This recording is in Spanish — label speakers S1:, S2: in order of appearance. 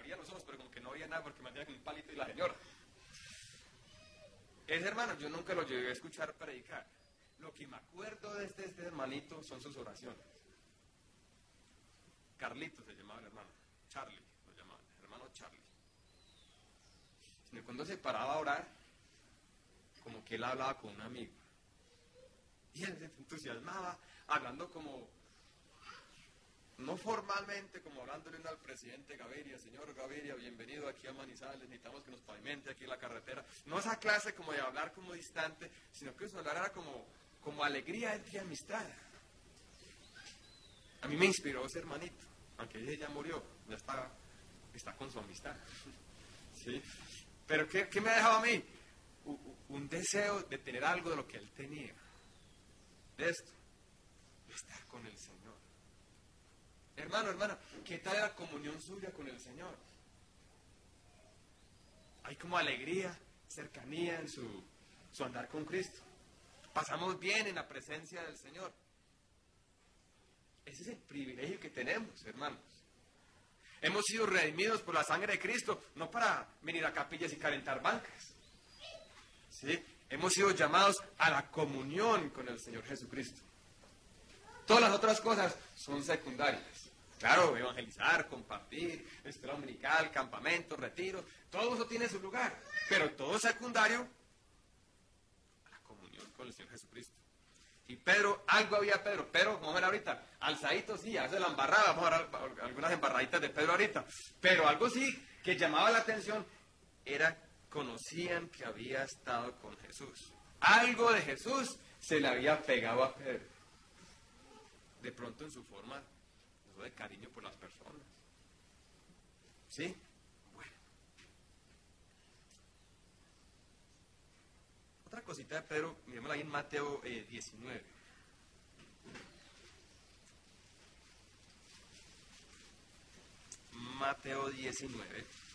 S1: abría los ojos, pero como que no veía nada porque mantenía con un palito y la señora. Ese hermano yo nunca lo llegué a escuchar predicar. Lo que me acuerdo de este hermanito son sus oraciones. Carlito se llamaba el hermano. Charlie lo llamaban, el hermano Charlie. Cuando se paraba a orar, como que él hablaba con un amigo. Y él se entusiasmaba, hablando como, no formalmente, como hablándole al presidente Gaviria: señor Gaviria, bienvenido aquí a Manizales, necesitamos que nos pavimente aquí la carretera. No esa clase como de hablar como distante, sino que su hablar era como alegría y amistad. A mí me inspiró ese hermanito, aunque ella ya murió, ya está con su amistad. ¿Sí? Pero ¿qué me ha dejado a mí? Un deseo de tener algo de lo que él tenía. De esto, de estar con el Señor. Hermano, hermana, ¿qué tal la comunión suya con el Señor? Hay como alegría, cercanía en su andar con Cristo. Pasamos bien en la presencia del Señor. Ese es el privilegio que tenemos, hermanos. Hemos sido redimidos por la sangre de Cristo, no para venir a capillas y calentar bancas. ¿Sí? Hemos sido llamados a la comunión con el Señor Jesucristo. Todas las otras cosas son secundarias. Claro, evangelizar, compartir, escuela dominical, campamento, retiro, todo eso tiene su lugar. Pero todo es secundario a la comunión con el Señor Jesucristo. Y Pedro, vamos a ver ahorita, alzadito sí, hace la embarrada, vamos a ver algunas embarraditas de Pedro ahorita, pero algo sí que llamaba la atención era, conocían que había estado con Jesús. Algo de Jesús se le había pegado a Pedro. De pronto en su forma de cariño por las personas. ¿Sí? Bueno. Otra cosita de Pedro, miremosla ahí en Mateo 19. Mateo 19.